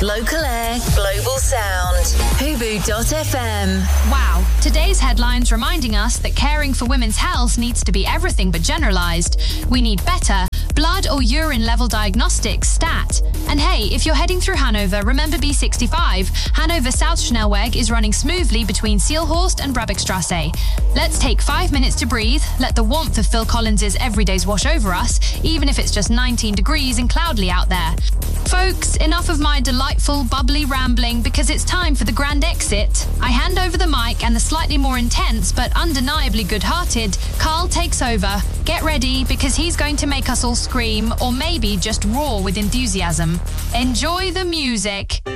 Local air, global sound. Hubu.fm. Wow, today's headlines reminding us that caring for women's health needs to be everything but generalised. We need better blood or urine level diagnostics, STAT. And hey, if you're heading through Hanover, remember B65. Hanover South Schnellweg is running smoothly between Seelhorst and Brabeckstrasse. Let's take 5 minutes to breathe, let the warmth of Phil Collins's Everydays wash over us, even if it's just 19 degrees and cloudly out there. Folks, enough of my delightful, bubbly rambling because it's time for the grand exit. I hand over the mic and the slightly more intense but undeniably good-hearted Carl takes over. Get ready because he's going to make us all scream or maybe just roar with enthusiasm. Enjoy the music.